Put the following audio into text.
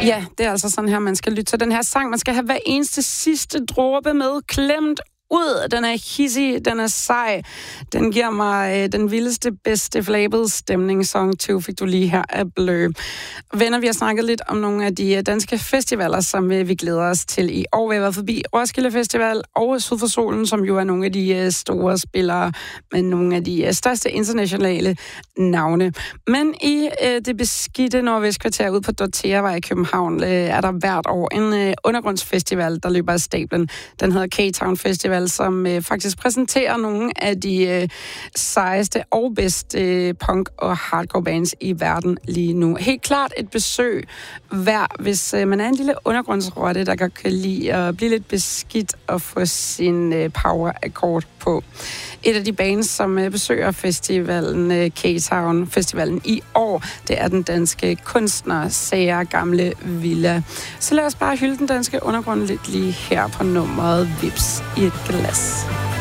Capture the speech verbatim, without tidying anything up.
Ja, det er altså sådan her, man skal lytte til den her sang. Man skal have hver eneste sidste dråbe med klemt ud. Den er hissig, den er sej. Den giver mig øh, den vildeste, bedste flabede stemning. Song to fik du lige her af Blø. Venner, vi har snakket lidt om nogle af de danske festivaler, som øh, vi glæder os til i år. Vi har været forbi Roskilde Festival og Syd for Solen, som jo er nogle af de øh, store spillere, med nogle af de øh, største internationale navne. Men i øh, det beskidte Nordvestkvarter ude på Dortheavej i København øh, er der hvert år en øh, undergrundsfestival, der løber af stablen. Den hedder K-Town Festival, som øh, faktisk præsenterer nogle af de øh, sejeste og bedste øh, punk- og hardcore bands i verden lige nu. Helt klart et besøg værd, hvis øh, man er en lille undergrundsrotte, der godt kan lide at blive lidt beskidt og få sin øh, power-akkord på. Et af de bands, som øh, besøger festivalen, øh, K-Town Festivalen i år, det er den danske kunstner Sager Gamle Villa. Så lad os bare hylde den danske undergrund lidt lige her på nummeret Vips i et glas.